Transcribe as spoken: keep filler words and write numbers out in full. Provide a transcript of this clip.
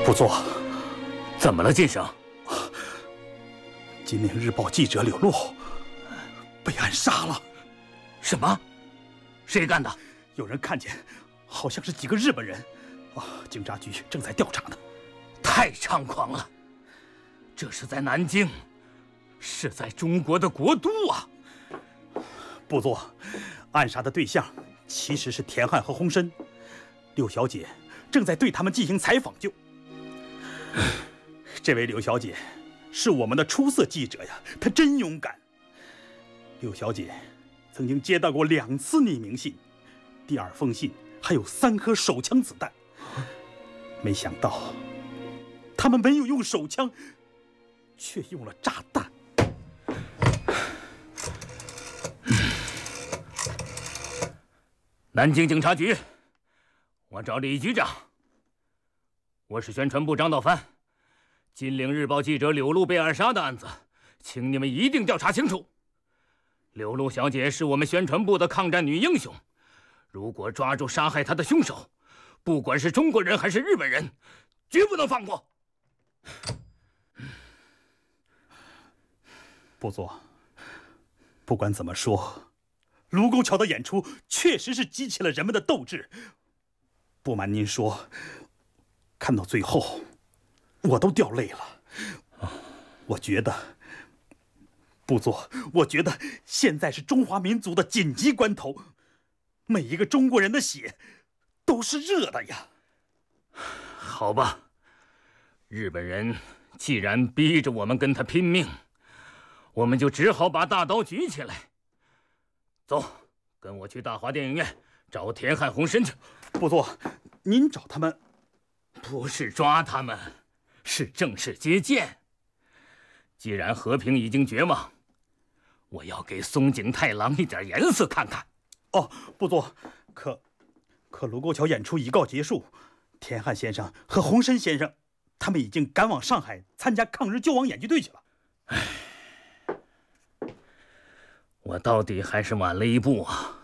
不做。 怎么了，晋生？ 金陵日报记者柳露被暗杀了。 什么？谁干的？ 有人看见，好像是几个日本人。啊，警察局正在调查呢。 太猖狂了！这是在南京，是在中国的国都啊！ 不做，暗杀的对象其实是田汉和洪深。柳小姐正在对他们进行采访就。这位柳小姐是我们的出色记者呀，她真勇敢。柳小姐曾经接到过两次匿名信，第二封信还有三颗手枪子弹。没想到他们没有用手枪，却用了炸弹。 南京警察局，我找李局长。我是宣传部张道藩。金陵日报记者柳露被暗杀的案子，请你们一定调查清楚。柳露小姐是我们宣传部的抗战女英雄，如果抓住杀害她的凶手，不管是中国人还是日本人，绝不能放过。 不做，不管怎么说，卢沟桥的演出确实是激起了人们的斗志。不瞒您说，看到最后，我都掉泪了。我觉得，不做，我觉得现在是中华民族的紧急关头，每一个中国人的血都是热的呀。 好吧，日本人既然逼着我们跟他拼命，我们就只好把大刀举起来。走，跟我去大华电影院找田汉、洪深去。 不做，您找他们， 不是抓他们，是正式接见。既然和平已经绝望，我要给松井太郎一点颜色看看。 哦，不做，可可卢沟桥演出已告结束，田汉先生和洪深先生，他们已经赶往上海参加抗日救亡演剧队去了。 唉，我到底还是晚了一步啊。